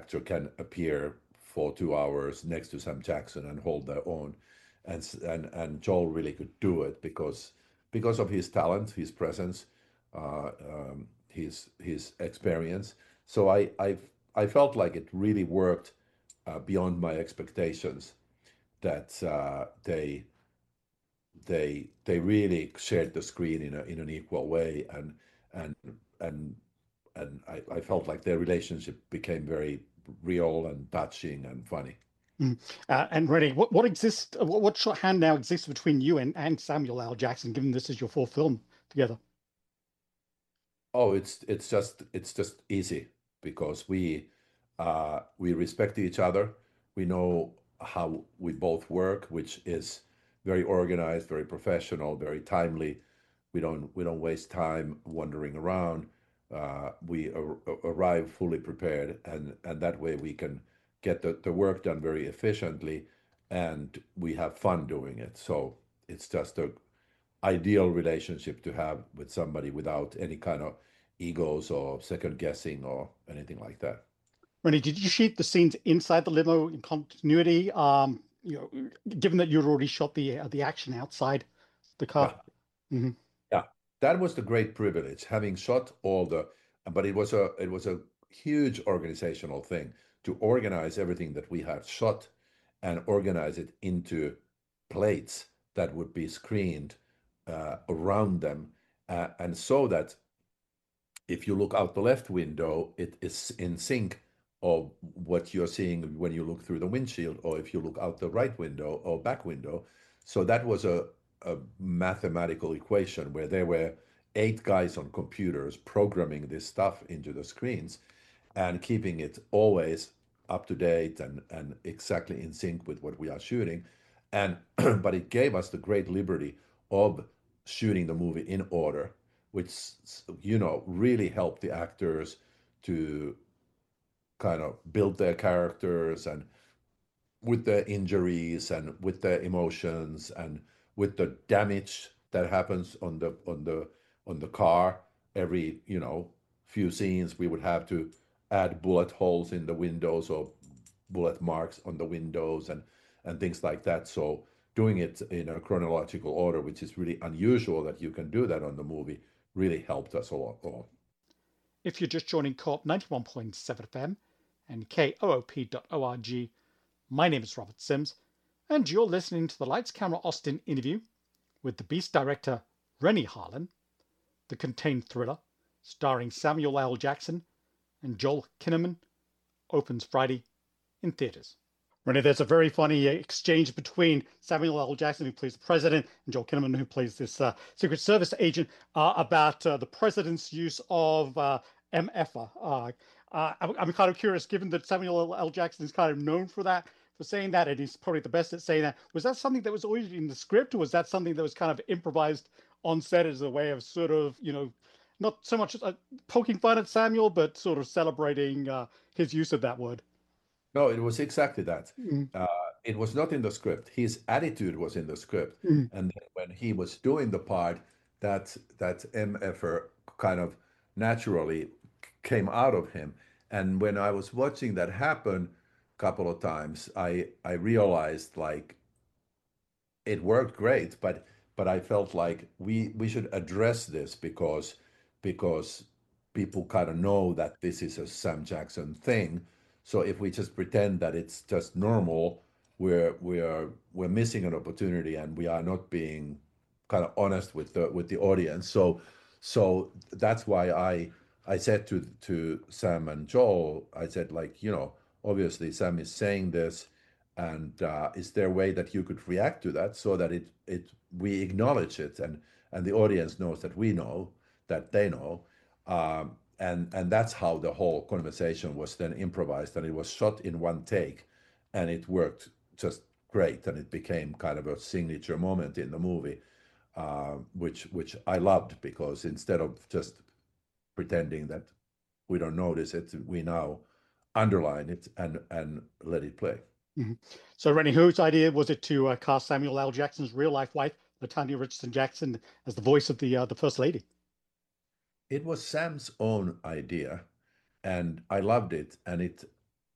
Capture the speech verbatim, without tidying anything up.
actor can appear for two hours next to Sam Jackson and hold their own, and and and Joel really could do it because because of his talent, his presence, uh, um, his his experience. So I I I felt like it really worked uh, beyond my expectations. That uh, they they they really shared the screen in a in an equal way, and and and and I, I felt like their relationship became very real and touching and funny. Mm. Uh, and Rennie, what what exists? What, what shorthand now exists between you and and Samuel L. Jackson, given this is your fourth film together? Oh, it's it's just it's just easy because we uh, we respect each other. We know how we both work, which is very organized, very professional, very timely. We don't we don't waste time wandering around. Uh, we ar arrive fully prepared, and and that way we can get the, the work done very efficiently, and we have fun doing it. So it's just a ideal relationship to have with somebody without any kind of egos or second guessing or anything like that. Rennie, did you shoot the scenes inside the limo in continuity? Um, you know, given that you'd already shot the uh, the action outside the car. Yeah, Hmm. yeah. That was the great privilege, having shot all the, but it was a it was a huge organizational thing to organize everything that we had shot and organize it into plates that would be screened uh, around them, uh, and so that if you look out the left window, it is in sync of what you're seeing when you look through the windshield, or if you look out the right window or back window. So that was a, a mathematical equation where there were eight guys on computers programming this stuff into the screens and keeping it always up to date and, and exactly in sync with what we are shooting. And but it gave us the great liberty of shooting the movie in order, which you know really helped the actors to kind of build their characters and with their injuries and with their emotions and with the damage that happens on the on the on the car. Every you know few scenes we would have to add bullet holes in the windows or bullet marks on the windows and and things like that. So doing it in a chronological order, which is really unusual that you can do that on the movie, really helped us a lot. A lot. If you're just joining Co-op ninety-one point seven F M and K O O P dot org, my name is Robert Sims, and you're listening to the Lights Camera Austin interview with the Beast director Rennie Harlin, the contained thriller starring Samuel L. Jackson and Joel Kinnaman, opens Friday in theaters. Rennie, there's a very funny exchange between Samuel L. Jackson, who plays the president, and Joel Kinnaman, who plays this uh, Secret Service agent, uh, about uh, the president's use of uh, M F A. Uh, uh, I'm, I'm kind of curious, given that Samuel L. Jackson is kind of known for that, for saying that, and he's probably the best at saying that. Was that something that was always in the script, or was that something that was kind of improvised on set as a way of sort of, you know, not so much uh, poking fun at Samuel, but sort of celebrating uh, his use of that word? No, it was exactly that. Mm, Uh, it was not in the script. His attitude was in the script, mm, and then when he was doing the part, that that MFer kind of naturally came out of him. And when I was watching that happen a couple of times, I I realized like it worked great, but but I felt like we we should address this because because people kind of know that this is a Sam Jackson thing. So if we just pretend that it's just normal, we're we're we're missing an opportunity and we are not being kind of honest with the with the audience. So so that's why I I said to to Sam and Joel, I said like, you know, obviously Sam is saying this and uh, is there a way that you could react to that so that it it we acknowledge it and and the audience knows that we know that they know um, and and that's how the whole conversation was then improvised and it was shot in one take and it worked just great and it became kind of a signature moment in the movie uh, which which I loved because instead of just pretending that we don't notice it we now underline it and and let it play. mhm. So, Rennie, whose idea was it to uh, cast Samuel L. Jackson's real life wife, Latanya Richardson Jackson, as the voice of the uh, the First Lady? It was Sam's own idea, and I loved it. And it